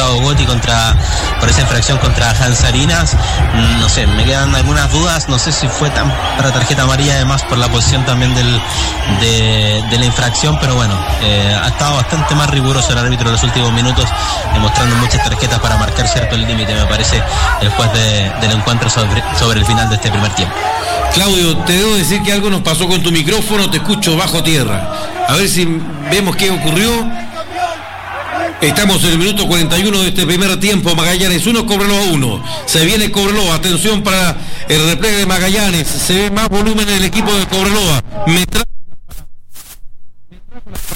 Gustavo Gotti por esa infracción contra Hans Arinas. No sé, me quedan algunas dudas, no sé si fue tan para tarjeta amarilla, además por la posición también de la infracción, pero bueno, ha estado bastante más riguroso el árbitro en los últimos minutos, demostrando muchas tarjetas para marcar cierto el límite, me parece, el juez del encuentro sobre el final de este primer tiempo. Claudio, te debo decir que algo nos pasó con tu micrófono, te escucho bajo tierra. A ver si vemos qué ocurrió. Estamos en el minuto 41 de este primer tiempo. Magallanes 1, Cobreloa 1. Se viene Cobreloa, atención para el repliegue de Magallanes. Se ve más volumen en el equipo de Cobreloa. Metralla